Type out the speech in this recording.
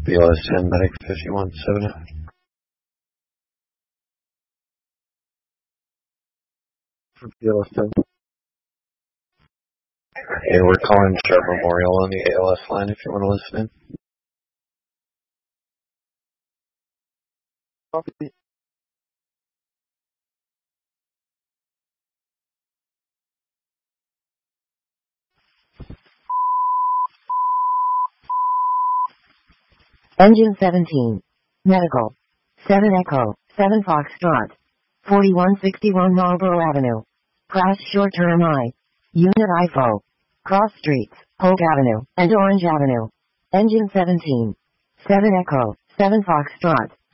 BLS 10 Medic 51-7. For BLS 10. Hey, we're calling Sharp Memorial on the ALS line if you want to listen in. Copy. Engine 17. Medical. 7 Echo, 7 Foxtrot. 4161 Marlborough Avenue. Crash short-term I. Unit IFO. Cross streets, Polk Avenue, and Orange Avenue. Engine 17. 7 Echo, 7 Foxtrot.